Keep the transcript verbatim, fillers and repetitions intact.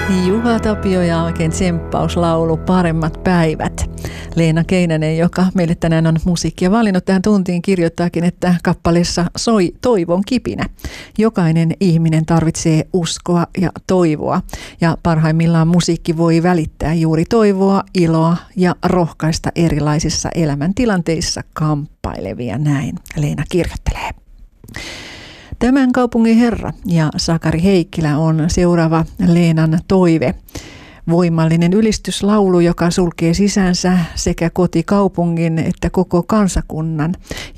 Juha Tapio ja oikein tsemppauslaulu Paremmat päivät. Leena Keinänen, joka meille tänään on musiikkia valinnut tähän tuntiin, kirjoittaakin, että kappaleessa soi toivon kipinä. Jokainen ihminen tarvitsee uskoa ja toivoa. Ja parhaimmillaan musiikki voi välittää juuri toivoa, iloa ja rohkaista erilaisissa elämäntilanteissa kamppailevia. Näin Leena kirjoittelee. Tämän kaupungin herra ja Sakari Heikkilä on seuraava Leenan toive. Voimallinen ylistyslaulu, joka sulkee sisänsä sekä kotikaupungin että koko kansakunnan.